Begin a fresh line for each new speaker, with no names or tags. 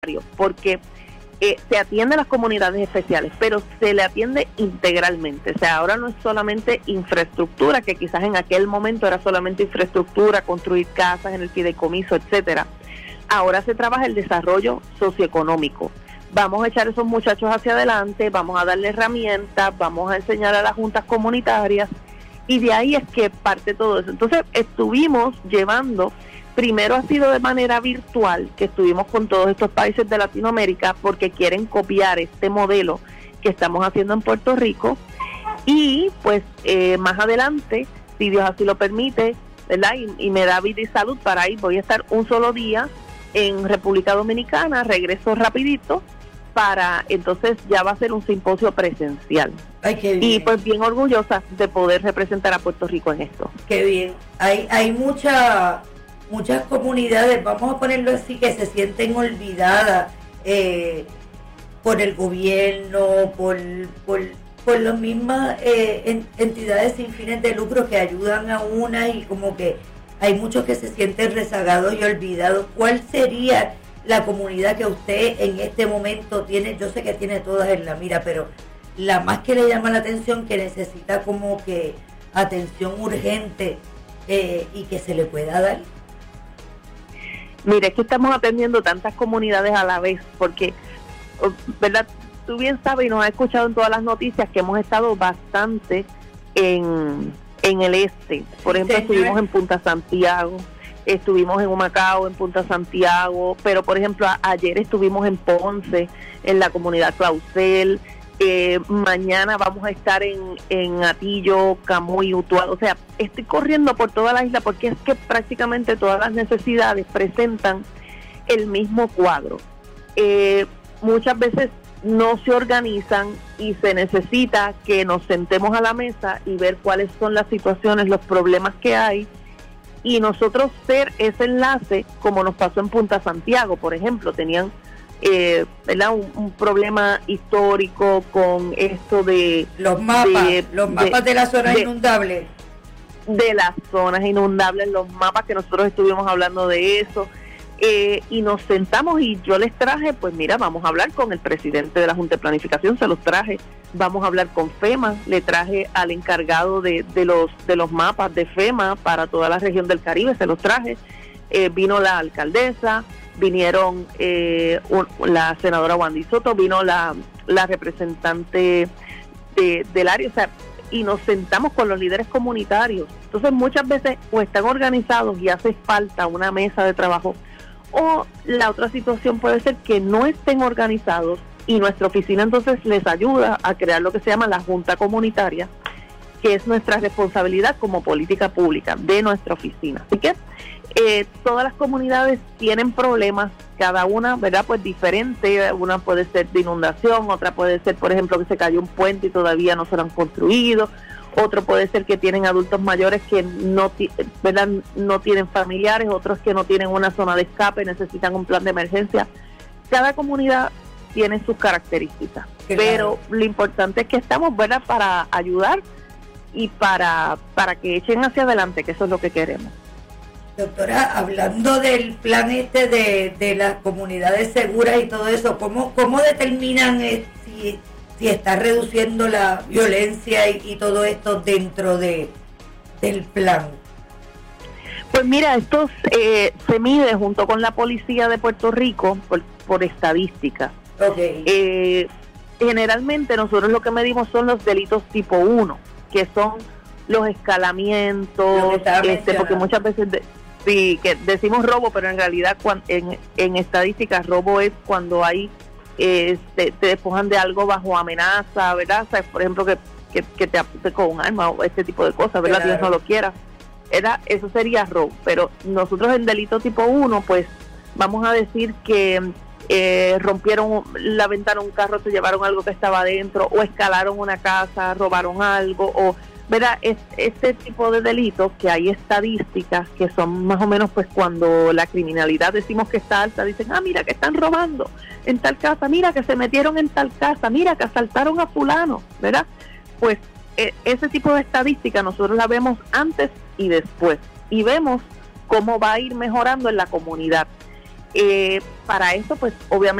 porque se atiende a las comunidades especiales, pero se le atiende integralmente. O sea, ahora no es solamente infraestructura, que quizás en aquel momento era solamente infraestructura, construir casas en el fideicomiso, etcétera. Ahora se trabaja el desarrollo socioeconómico. Vamos a echar a esos muchachos hacia adelante, vamos a darle herramientas, vamos a enseñar a las juntas comunitarias, y de ahí es que parte todo eso. Entonces estuvimos llevando, primero ha sido de manera virtual, que estuvimos con todos estos países de Latinoamérica porque quieren copiar este modelo que estamos haciendo en Puerto Rico, y pues más adelante, si Dios así lo permite, ¿verdad? Y me da vida y salud para ir, voy a estar un solo día en República Dominicana, regreso rapidito, para entonces ya va a ser un simposio presencial.
Ay, qué bien.
Y pues bien orgullosa de poder representar a Puerto Rico en esto.
Qué bien. Hay muchas comunidades, vamos a ponerlo así, que se sienten olvidadas por el gobierno, por las mismas entidades sin fines de lucro que ayudan a una, y como que hay muchos que se sienten rezagados y olvidados. ¿Cuál sería la comunidad que usted en este momento tiene? Yo sé que tiene todas en la mira, pero la más que le llama la atención, que necesita como que atención urgente y que se le pueda dar.
Mire, es que estamos atendiendo tantas comunidades a la vez, porque, ¿verdad? Tú bien sabes y nos has escuchado en todas las noticias que hemos estado bastante en el este. Por ejemplo, estuvimos en Punta Santiago, estuvimos en Humacao, en Punta Santiago, pero por ejemplo ayer estuvimos en Ponce, en la comunidad Clausel, mañana vamos a estar en Atillo, Camuy, Utuado. O sea, estoy corriendo por toda la isla porque es que prácticamente todas las necesidades presentan el mismo cuadro. Muchas veces no se organizan y se necesita que nos sentemos a la mesa y ver cuáles son las situaciones, los problemas que hay, y nosotros ser ese enlace, como nos pasó en Punta Santiago, por ejemplo. Tenían ¿verdad? Un problema histórico con esto de
los mapas de las zonas inundables.
De las zonas inundables, los mapas, que nosotros estuvimos hablando de eso. Y nos sentamos y yo les traje, pues mira, vamos a hablar con el presidente de la Junta de Planificación, se los traje, vamos a hablar con FEMA, le traje al encargado de los mapas de FEMA para toda la región del Caribe, se los traje, vino la alcaldesa, vinieron la senadora Wandy Soto, vino la representante del área, o sea, y nos sentamos con los líderes comunitarios. Entonces muchas veces o están organizados y hace falta una mesa de trabajo, o la otra situación puede ser que no estén organizados y nuestra oficina entonces les ayuda a crear lo que se llama la Junta Comunitaria, que es nuestra responsabilidad como política pública de nuestra oficina. Así que todas las comunidades tienen problemas, cada una, ¿verdad? Pues diferente. Una puede ser de inundación, otra puede ser, por ejemplo, que se cayó un puente y todavía no se lo han construido. Otro puede ser que tienen adultos mayores que ¿verdad? No tienen familiares, otros que no tienen una zona de escape, necesitan un plan de emergencia. Cada comunidad tiene sus características, claro. Pero lo importante es que estamos, ¿verdad?, para ayudar y para que echen hacia adelante, que eso es lo que queremos.
Doctora, hablando del plan de las comunidades seguras y todo eso, ¿cómo determinan si está reduciendo la violencia y todo esto dentro del plan?
Pues mira, esto se mide junto con la policía de Puerto Rico por estadísticas.
Okay.
Generalmente nosotros lo que medimos son los delitos tipo 1, que son los escalamientos, porque muchas veces sí, que decimos robo, pero en realidad en estadísticas robo es cuando hay te despojan de algo bajo amenaza, ¿verdad? O sea, por ejemplo, que te apunte con un arma o este tipo de cosas, ¿verdad? Claro. Dios no lo quiera. Eso sería robo, pero nosotros en delito tipo 1, pues vamos a decir que rompieron la ventana de un carro, se llevaron algo que estaba adentro, o escalaron una casa, robaron algo, o ¿verdad? Este tipo de delitos que hay estadísticas que son más o menos, pues cuando la criminalidad decimos que está alta, dicen, mira que están robando en tal casa, mira que se metieron en tal casa, mira que asaltaron a fulano, ¿verdad? Pues ese tipo de estadística nosotros la vemos antes y después, y vemos cómo va a ir mejorando en la comunidad. Para eso, pues obviamente